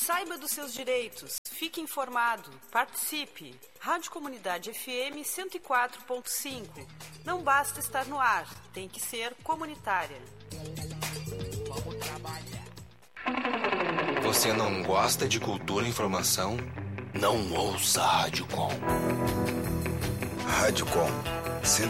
Saiba dos seus direitos, fique informado, participe. Rádio Comunidade FM 104.5. Não basta estar no ar, tem que ser comunitária. Você não gosta de cultura e informação? Não ouça a Rádio Com. Rádio Com.